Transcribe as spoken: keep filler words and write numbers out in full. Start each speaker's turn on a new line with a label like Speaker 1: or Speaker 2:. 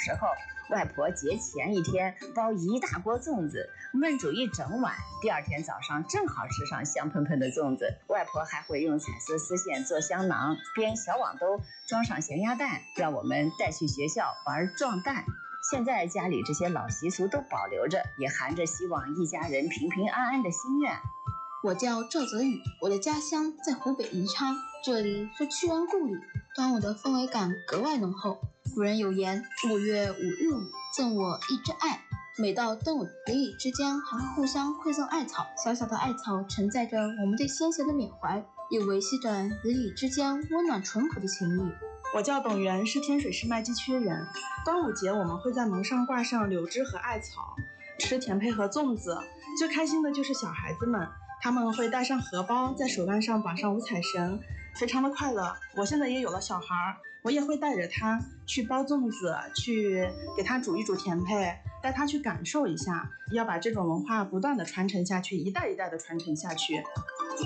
Speaker 1: 时候，外婆节前一天包一大锅粽子，焖煮一整晚，第二天早上正好吃上香喷喷的粽子。外婆还会用彩色丝线做香囊，编小网兜，装上咸鸭蛋，让我们带去学校玩撞蛋。现在家里这些老习俗都保留着，也含着希望一家人平平安安的心愿。
Speaker 2: 我叫赵泽宇，我的家乡在湖北宜昌，这里是屈原故里，端午的氛围感格外浓厚。古人有言，五月五日午，赠我一枝艾。每到端午，邻里之间还会互相馈赠艾草，小小的艾草承载着我们对先贤的缅怀，也维系着邻里之间温暖淳朴的情谊。
Speaker 3: 我叫董源，是天水市麦积区人。端午节我们会在门上挂上柳枝和艾草，吃甜配和粽子。最开心的就是小孩子们，他们会带上荷包，在手腕上绑上五彩绳，非常的快乐。我现在也有了小孩，我也会带着他去包粽子，去给他煮一煮甜配，带他去感受一下，要把这种文化不断的传承下去，一代一代的传承下去。